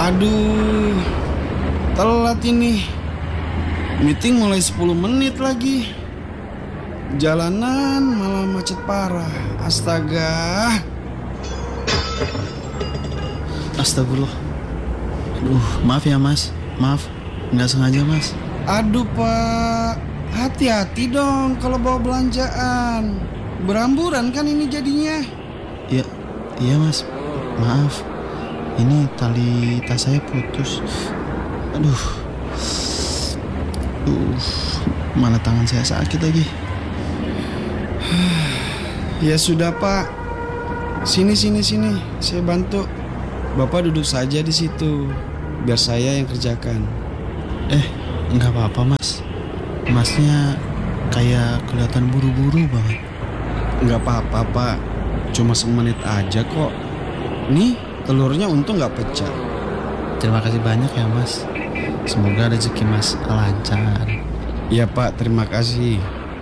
Aduh, telat ini. Meeting mulai 10 menit lagi. Jalanan malah macet parah. Astaga. Astagfirullah. Aduh, maaf ya mas. Maaf, nggak sengaja mas. Aduh Pak, hati-hati dong kalau bawa belanjaan. Beramburan kan ini jadinya. Iya mas, maaf. Ini tali tas saya putus. Aduh. Mana tangan saya sakit lagi. Ya sudah Pak. Sini, saya bantu. Bapak duduk saja di situ. Biar saya yang kerjakan. Nggak apa-apa mas. Masnya kayak kelihatan buru-buru banget. Nggak apa-apa Pak. Cuma semenit aja kok. Nih, telurnya untung nggak pecah. Terima kasih banyak ya mas. Semoga rezeki mas lancar. Iya Pak, terima kasih.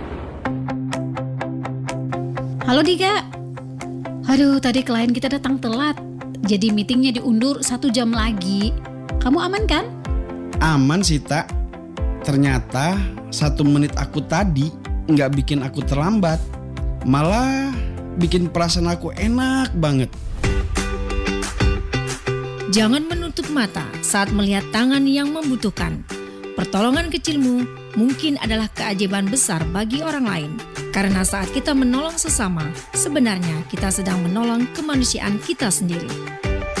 Halo Dika. Aduh, tadi klien kita datang telat. Jadi meetingnya diundur 1 jam lagi. Kamu aman kan? Aman sih Tak. Ternyata 1 menit aku tadi nggak bikin aku terlambat. Malah bikin perasaan aku enak banget. Jangan menutup mata saat melihat tangan yang membutuhkan. Pertolongan kecilmu mungkin adalah keajaiban besar bagi orang lain. Karena saat kita menolong sesama, sebenarnya kita sedang menolong kemanusiaan kita sendiri.